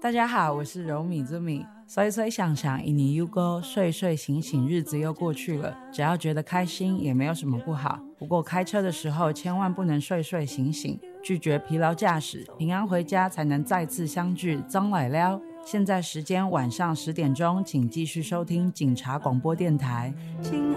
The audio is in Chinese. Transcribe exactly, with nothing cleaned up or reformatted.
大家好，我是柔米之米。催催想想一年又过，睡睡醒醒，日子又过去了。只要觉得开心，也没有什么不好。不过开车的时候千万不能睡睡醒醒，拒绝疲劳驾驶，平安回家才能再次相聚。张来了。现在时间晚上十点钟，请继续收听警察广播电台。